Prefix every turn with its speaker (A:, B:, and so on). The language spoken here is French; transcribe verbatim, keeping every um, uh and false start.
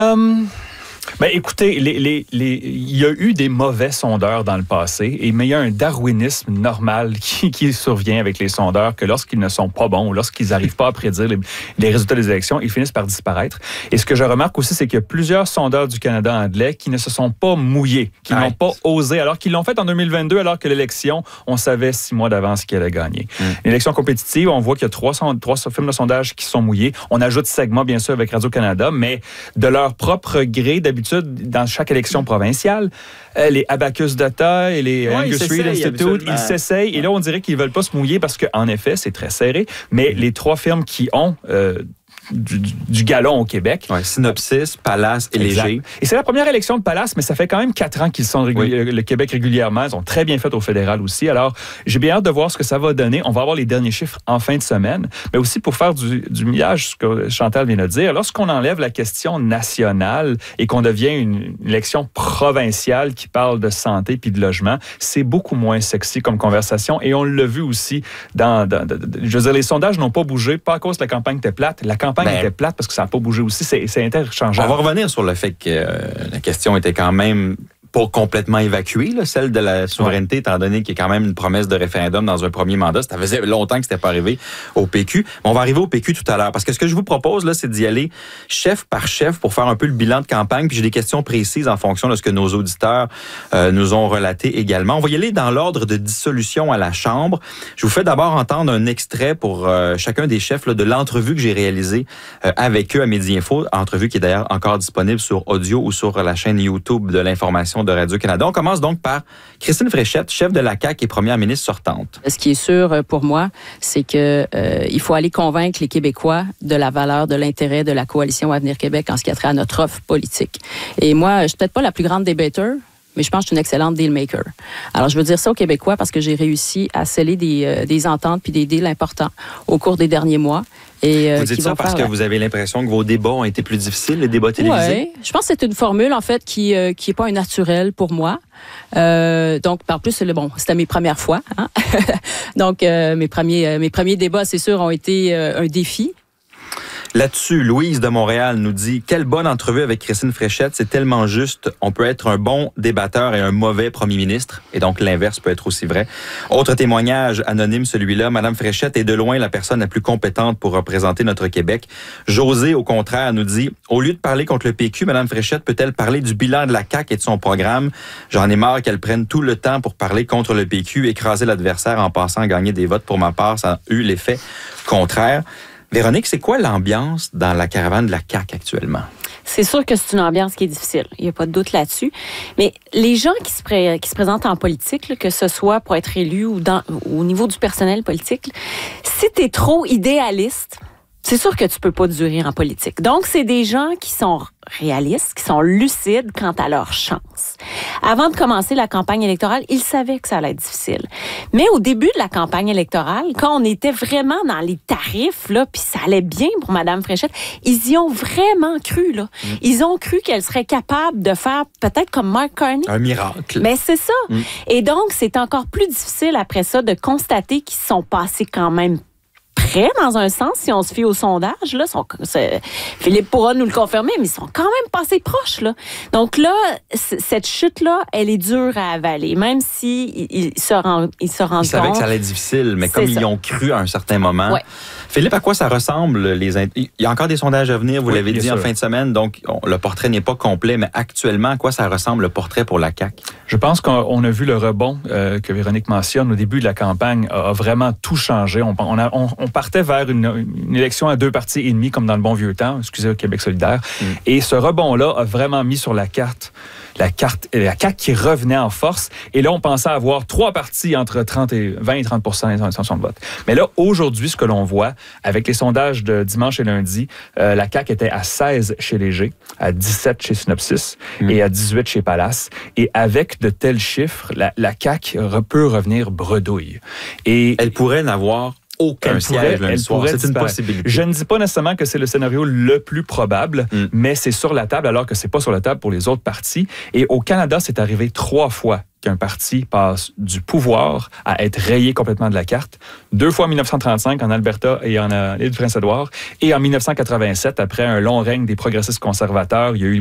A: Um... Ben, écoutez, les, les, les, il y a eu des mauvais sondeurs dans le passé, et, mais il y a un darwinisme normal qui, qui survient avec les sondeurs, que lorsqu'ils ne sont pas bons, ou lorsqu'ils n'arrivent pas à prédire les, les résultats des élections, ils finissent par disparaître. Et ce que je remarque aussi, c'est qu'il y a plusieurs sondeurs du Canada anglais qui ne se sont pas mouillés, qui ouais. n'ont pas osé, alors qu'ils l'ont fait en deux mille vingt-deux, alors que l'élection, on savait six mois d'avance qui allait gagner. Mm. L'élection compétitive, on voit qu'il y a trois, trois films de sondage qui sont mouillés. On ajoute segments, bien sûr, avec Radio-Canada, mais de leur propre gré, d'habitude, dans chaque élection provinciale, euh, les Abacus Data et les ouais, Angus Reid Institute, ils s'essayent. Et là, on dirait qu'ils ne veulent pas se mouiller parce qu'en effet, c'est très serré. Mais mm-hmm. les trois firmes qui ont... Euh, Du, du galon au Québec.
B: Ouais, Synopsis, Palace et
A: exact.
B: Léger.
A: Et c'est la première élection de Palace, mais ça fait quand même quatre ans qu'ils sont régul- oui. le Québec régulièrement. Ils ont très bien fait au fédéral aussi. Alors, j'ai bien hâte de voir ce que ça va donner. On va avoir les derniers chiffres en fin de semaine. Mais aussi pour faire du, du millage, ce que Chantal vient de dire, lorsqu'on enlève la question nationale et qu'on devient une, une élection provinciale qui parle de santé puis de logement, c'est beaucoup moins sexy comme conversation. Et on l'a vu aussi dans... dans, dans je veux dire, les sondages n'ont pas bougé, pas à cause que la campagne était plate. La campagne Ben, était plate parce que ça n'a pas bougé aussi. C'est, c'est interchangeable.
B: On va revenir sur le fait que euh, la question était quand même pas complètement évacuée, là, celle de la souveraineté, ouais. étant donné qu'il y a quand même une promesse de référendum dans un premier mandat. Ça faisait longtemps que c'était pas arrivé au P Q. Mais on va arriver au P Q tout à l'heure. Parce que ce que je vous propose, là, c'est d'y aller chef par chef pour faire un peu le bilan de campagne. Puis j'ai des questions précises en fonction de ce que nos auditeurs euh, nous ont relaté également. On va y aller dans l'ordre de dissolution à la Chambre. Je vous fais d'abord entendre un extrait pour euh, chacun des chefs là, de l'entrevue que j'ai réalisée euh, avec eux à Midi Info. Entrevue qui est d'ailleurs encore disponible sur audio ou sur la chaîne YouTube de l'information de Radio-Canada. On commence donc par Christine Fréchette, chef de la C A Q et première ministre sortante.
C: Ce qui est sûr pour moi, c'est que euh, il faut aller convaincre les Québécois de la valeur, de l'intérêt de la coalition Avenir Québec en ce qui a trait à notre offre politique. Et moi, je suis peut-être pas la plus grande débatteur, mais je pense que je suis une excellente deal-maker. Alors, je veux dire ça aux Québécois parce que j'ai réussi à sceller des, euh, des ententes puis des deals importants au cours des derniers mois. Et, euh,
B: vous dites ça parce faire, que vous avez l'impression que vos débats ont été plus difficiles, les débats télévisés?
C: Oui, je pense que c'est une formule, en fait, qui euh, qui est pas un naturel pour moi. Euh, donc, en plus, c'est bon, c'était mes premières fois. Hein? donc, euh, mes premiers euh, mes premiers débats, c'est sûr, ont été euh, un défi.
B: Là-dessus, Louise de Montréal nous dit « Quelle bonne entrevue avec Christine Fréchette, c'est tellement juste. On peut être un bon débatteur et un mauvais premier ministre. » Et donc, l'inverse peut être aussi vrai. Autre témoignage anonyme, celui-là. Madame Fréchette est de loin la personne la plus compétente pour représenter notre Québec. José, au contraire, nous dit « Au lieu de parler contre le P Q, Madame Fréchette peut-elle parler du bilan de la C A Q et de son programme? J'en ai marre qu'elle prenne tout le temps pour parler contre le P Q, écraser l'adversaire en passant à gagner des votes. Pour ma part, ça a eu l'effet contraire. » Véronique, c'est quoi l'ambiance dans la caravane de la C A Q actuellement?
D: C'est sûr que c'est une ambiance qui est difficile. Il n'y a pas de doute là-dessus. Mais les gens qui se, pré- qui se présentent en politique, là, que ce soit pour être élu ou dans, au niveau du personnel politique, là, si tu es trop idéaliste, c'est sûr que tu peux pas durer en politique. Donc, c'est des gens qui sont réalistes, qui sont lucides quant à leur chance. Avant de commencer la campagne électorale, ils savaient que ça allait être difficile. Mais au début de la campagne électorale, quand on était vraiment dans les tarifs, là, puis ça allait bien pour Mme Fréchette, ils y ont vraiment cru, là. Mm. Ils ont cru qu'elle serait capable de faire peut-être comme Mark Carney.
B: Un miracle.
D: Mais c'est ça. Mm. Et donc, c'est encore plus difficile après ça de constater qu'ils sont passés quand même près, dans un sens, si on se fie au sondage. Là, sont, Philippe pourra nous le confirmer, mais ils sont quand même passés proches. Là. Donc là, c- cette chute-là, elle est dure à avaler, même si ils se rendent ils se rendent
B: Ils savaient
D: compte.
B: que ça allait être difficile, mais comme
D: C'est
B: ils
D: ça.
B: y ont cru à un certain moment.
D: Ouais.
B: Philippe, à quoi ça ressemble? Les int... Il y a encore des sondages à venir, vous
A: oui,
B: l'avez dit
A: sûr.
B: en fin de semaine, donc on, le portrait n'est pas complet, mais actuellement, à quoi ça ressemble le portrait pour la C A Q?
A: Je pense qu'on a vu le rebond euh, que Véronique mentionne au début de la campagne a, a vraiment tout changé. On, on, a, on, on partait vers une, une élection à deux partis et demi, comme dans le bon vieux temps, excusez, au Québec solidaire. Mm. Et ce rebond-là a vraiment mis sur la carte la carte, la C A Q qui revenait en force. Et là, on pensait avoir trois partis entre trente et vingt et trente pour cent d'intention de vote. Mais là, aujourd'hui, ce que l'on voit, avec les sondages de dimanche et lundi, euh, la C A Q était à seize chez Léger, à dix-sept chez Synopsis mmh. et à dix-huit chez Palace. Et avec de tels chiffres, la, la C A Q re, peut revenir bredouille. Et
B: elle pourrait n'avoir aucun
A: elle
B: siège
A: pourrait,
B: le même
A: elle
B: soir.
A: pourrait
B: C'est une
A: disparaître.
B: possibilité.
A: Je ne dis pas nécessairement que c'est le scénario le plus probable,
B: Mm.
A: mais c'est sur la table alors que c'est pas sur la table pour les autres partis. Et au Canada, c'est arrivé trois fois qu'un parti passe du pouvoir à être rayé complètement de la carte. Deux fois en dix-neuf cent trente-cinq en Alberta et en euh, l'île du Prince-Édouard. Et en dix-neuf cent quatre-vingt-sept, après un long règne des progressistes conservateurs, il y a eu